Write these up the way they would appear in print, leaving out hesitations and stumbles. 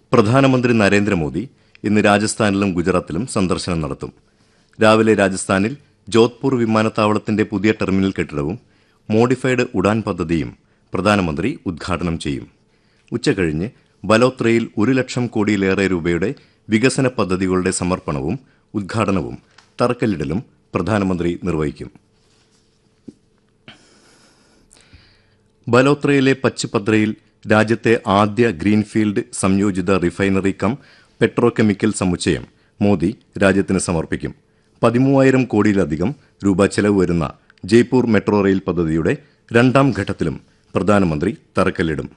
പ്രധാനമന്ത്രി നരേന്ദ്രമോദി ഇന്ന് രാജസ്ഥാനിലും ഗുജറാത്തിലും സന്ദർശനം നടത്തും. രാവിലെ രാജസ്ഥാനിൽ ജോധ്പൂർ വിമാനത്താവളത്തിന്റെ പുതിയ ടെർമിനൽ കെട്ടിടവും മോഡിഫൈഡ് ഉഡാൻ പദ്ധതിയും പ്രധാനമന്ത്രി ഉദ്ഘാടനം ചെയ്യും. ഉച്ചകഴിഞ്ഞ് ബലോത്രയിൽ 1,00,000 കോടിയിലേറെ രൂപയുടെ വികസന പദ്ധതികളുടെ സമർപ്പണവും ഉദ്ഘാടനവും തറക്കല്ലിടലും പ്രധാനമന്ത്രി നിർവഹിക്കും. ബലോത്രയിലെ പച്ച്പത്രയിൽ രാജ്യത്തെ ആദ്യ ഗ്രീൻഫീൽഡ് സംയോജിത റിഫൈനറി കം പെട്രോകെമിക്കൽ സമുച്ചയം മോദി രാജ്യത്തിന് സമർപ്പിക്കും. 13,000 കോടിയിലധികം രൂപ ചെലവ് വരുന്ന ജയ്പൂർ മെട്രോ റെയിൽ പദ്ധതിയുടെ രണ്ടാം ഘട്ടത്തിലും പ്രധാനമന്ത്രി തറക്കല്ലിടും.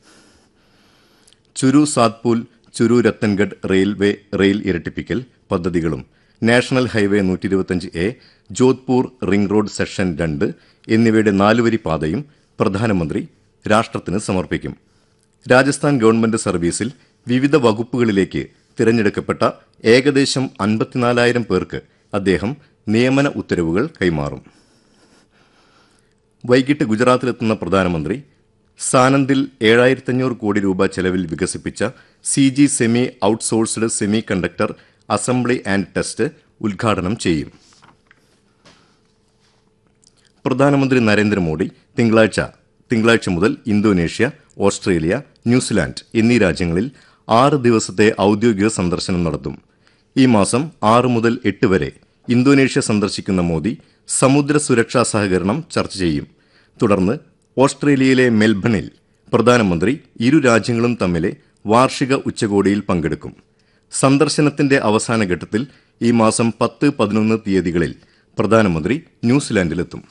ചുരു സാത്പൂൽ ചുരു രത്തൻഗഡ് റെയിൽ ഇരട്ടിപ്പിക്കൽ പദ്ധതികളും national highway 125A Jodhpur ring road session 2 എന്നിവയുടെ 4-വരി പാതയും പ്രധാനമന്ത്രി രാഷ്ട്രത്തിന് സമർപ്പിക്കും. രാജസ്ഥാൻ ഗവൺമെന്റ് സർവീസിൽ വിവിധ വകുപ്പുകളിലേക്ക് തിരഞ്ഞെടുക്കപ്പെട്ട ഏകദേശം 54,000 പേർക്ക് അദ്ദേഹം നിയമന ഉത്തരവുകൾ കൈമാറും. വൈകിട്ട് ഗുജറാത്തിലെത്തുന്ന പ്രധാനമന്ത്രി സാനന്ദിൽ 7,500 കോടി രൂപ ചെലവിൽ വികസിപ്പിച്ച CG semi outsourced semi conductor assembly and test ഉദ്ഘാടനം ചെയ്യും. പ്രധാനമന്ത്രി നരേന്ദ്രമോദി തിങ്കളാഴ്ച മുതൽ ഇന്തോനേഷ്യ, ഓസ്ട്രേലിയ, ന്യൂസിലാൻഡ് എന്നീ രാജ്യങ്ങളിൽ 6 ദിവസത്തെ ഔദ്യോഗിക സന്ദർശനം നടത്തും. ഈ മാസം 6 മുതൽ 8 വരെ ഇന്തോനേഷ്യ സന്ദർശിക്കുന്ന മോദി സമുദ്ര സുരക്ഷാ സഹകരണം ചർച്ച ചെയ്യും. തുടർന്ന് ഓസ്ട്രേലിയയിലെ മെൽബണിൽ പ്രധാനമന്ത്രി ഇരു രാജ്യങ്ങളും തമ്മിലെ വാർഷിക ഉച്ചകോടിയിൽ പങ്കെടുക്കും. സന്ദർശനത്തിന്റെ അവസാന ഘട്ടത്തിൽ ഈ മാസം 10, 11 തീയതികളിൽ പ്രധാനമന്ത്രി ന്യൂസിലാൻഡിലെത്തും.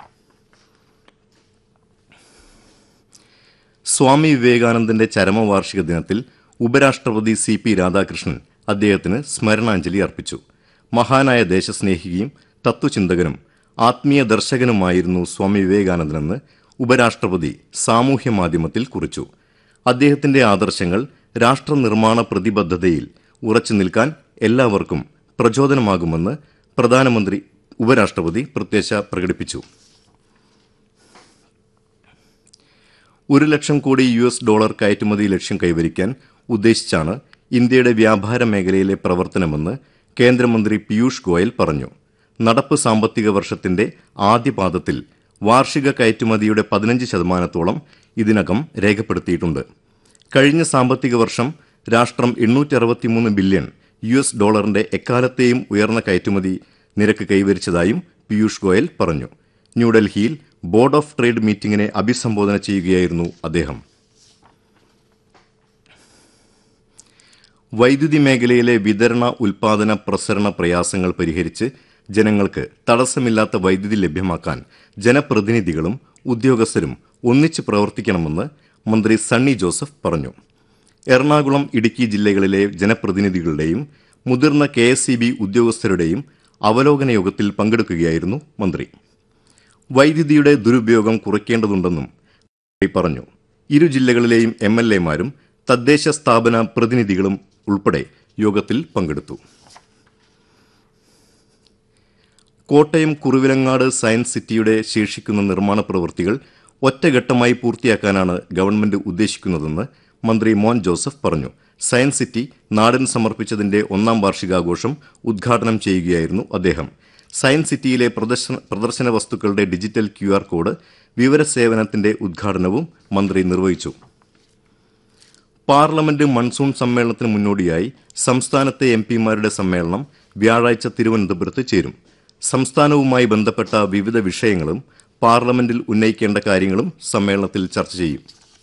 സ്വാമി വിവേകാനന്ദന്റെ ചരമവാർഷിക ദിനത്തിൽ ഉപരാഷ്ട്രപതി CP രാധാകൃഷ്ണൻ അദ്ദേഹത്തിന് സ്മരണാഞ്ജലി അർപ്പിച്ചു. മഹാനായ ദേശസ്നേഹിയും തത്വചിന്തകനും ആത്മീയ ദർശകനുമായിരുന്നു സ്വാമി വിവേകാനന്ദനെന്ന് ഉപരാഷ്ട്രപതി സാമൂഹ്യ മാധ്യമത്തിൽ കുറിച്ചു. അദ്ദേഹത്തിന്റെ ആദർശങ്ങൾ രാഷ്ട്രനിർമ്മാണ പ്രതിബദ്ധതയിൽ ഉറച്ചു നിൽക്കാൻ എല്ലാവർക്കും പ്രചോദനമാകുമെന്ന് ഉപരാഷ്ട്രപതി പ്രത്യാശ പ്രകടിപ്പിച്ചു. $1,00,000 കോടി കയറ്റുമതി ലക്ഷ്യം കൈവരിക്കാൻ ഉദ്ദേശിച്ചാണ് ഇന്ത്യയുടെ വ്യാപാര മേഖലയിലെ പ്രവർത്തനമെന്ന് കേന്ദ്രമന്ത്രി പീയൂഷ് ഗോയൽ പറഞ്ഞു. നടപ്പ് സാമ്പത്തിക വർഷത്തിന്റെ ആദ്യപാദത്തിൽ വാർഷിക കയറ്റുമതിയുടെ 15% ഇതിനകം രേഖപ്പെടുത്തിയിട്ടുണ്ട്. കഴിഞ്ഞ സാമ്പത്തിക വർഷം രാഷ്ട്രം $863 ബില്യൺ എക്കാലത്തെയും ഉയർന്ന കയറ്റുമതി നിരക്ക് കൈവരിച്ചതായും പീയൂഷ് ഗോയൽ പറഞ്ഞു. ന്യൂഡൽഹിയിൽ ബോർഡ് ഓഫ് ട്രേഡ് മീറ്റിംഗിനെ അഭിസംബോധന ചെയ്യുകയായിരുന്നു അദ്ദേഹം. വൈദ്യുതി മേഖലയിലെ വിതരണ, ഉൽപാദന, പ്രസരണ പ്രയാസങ്ങൾ പരിഹരിച്ച് ജനങ്ങൾക്ക് തടസ്സമില്ലാത്ത വൈദ്യുതി ലഭ്യമാക്കാൻ ജനപ്രതിനിധികളും ഉദ്യോഗസ്ഥരും ഒന്നിച്ച് പ്രവർത്തിക്കണമെന്ന് മന്ത്രി സണ്ണി ജോസഫ് പറഞ്ഞു. എറണാകുളം, ഇടുക്കി ജില്ലകളിലെ ജനപ്രതിനിധികളുടെയും മുതിർന്ന KSEB ഉദ്യോഗസ്ഥരുടെയും അവലോകന യോഗത്തിൽ പങ്കെടുക്കുകയായിരുന്നു മന്ത്രി. വൈദ്യുതിയുടെ ദുരുപയോഗം കുറയ്ക്കേണ്ടതുണ്ടെന്നും പറഞ്ഞു. ഇരു ജില്ലകളിലെയും MLAമാരും തദ്ദേശ സ്ഥാപന പ്രതിനിധികളും ഉൾപ്പെടെ യോഗത്തിൽ പങ്കെടുത്തു. കോട്ടയം കുറുവിലങ്ങാട് സയൻസ് സിറ്റിയുടെ ശേഷിക്കുന്ന നിർമ്മാണ പ്രവൃത്തികൾ ഒറ്റഘട്ടമായി പൂർത്തിയാക്കാനാണ് ഗവൺമെന്റ് ഉദ്ദേശിക്കുന്നതെന്ന് മന്ത്രി മോൻ ജോസഫ് പറഞ്ഞു. സയൻസ് സിറ്റി നാടിന് സമർപ്പിച്ചതിന്റെ 1ാം വാർഷികാഘോഷം ഉദ്ഘാടനം ചെയ്യുകയായിരുന്നു അദ്ദേഹം. സയൻസ് സിറ്റിയിലെ പ്രദർശന വസ്തുക്കളുടെ ഡിജിറ്റൽ QR കോഡ് വിവരസേവനത്തിന്റെ ഉദ്ഘാടനവും മന്ത്രി നിർവഹിച്ചു. പാർലമെന്റ് മൺസൂൺ സമ്മേളനത്തിന് മുന്നോടിയായി സംസ്ഥാനത്തെ MPമാരുടെ സമ്മേളനം വ്യാഴാഴ്ച തിരുവനന്തപുരത്ത് ചേരും. സംസ്ഥാനവുമായി ബന്ധപ്പെട്ട വിവിധ വിഷയങ്ങളും പാർലമെന്റിൽ ഉന്നയിക്കേണ്ട കാര്യങ്ങളും സമ്മേളനത്തിൽ ചർച്ച ചെയ്യും.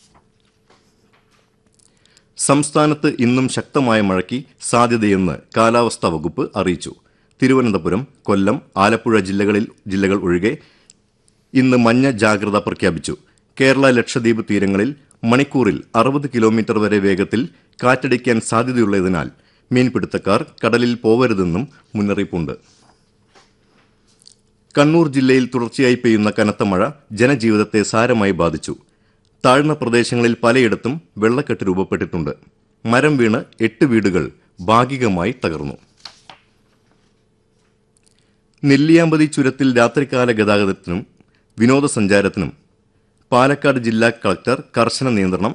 സംസ്ഥാനത്ത് ഇന്നും ശക്തമായ മഴയ്ക്ക് സാധ്യതയെന്ന് കാലാവസ്ഥാ വകുപ്പ് അറിയിച്ചു. തിരുവനന്തപുരം, കൊല്ലം, ആലപ്പുഴ ജില്ലകൾ ഒഴികെ ഇന്ന് മഞ്ഞ ജാഗ്രത പ്രഖ്യാപിച്ചു. കേരള, ലക്ഷദ്വീപ് തീരങ്ങളിൽ മണിക്കൂറിൽ 60 കിലോമീറ്റർ വരെ വേഗത്തിൽ കാറ്റടിക്കാൻ സാധ്യതയുള്ളതിനാൽ മീൻപിടുത്തക്കാർ കടലിൽ പോവരുതെന്നും മുന്നറിയിപ്പുണ്ട്. കണ്ണൂർ ജില്ലയിൽ തുടർച്ചയായി പെയ്യുന്ന കനത്ത മഴ ജനജീവിതത്തെ സാരമായി ബാധിച്ചു. താഴ്ന്ന പ്രദേശങ്ങളിൽ പലയിടത്തും വെള്ളക്കെട്ട് രൂപപ്പെട്ടിട്ടുണ്ട്. മരം വീണ് 8 വീടുകൾ ഭാഗികമായി തകർന്നു. നെല്ലിയാമ്പതി ചുരത്തിൽ രാത്രികാല ഗതാഗതത്തിനും വിനോദസഞ്ചാരത്തിനും പാലക്കാട് ജില്ലാ കളക്ടർ കർശന നിയന്ത്രണം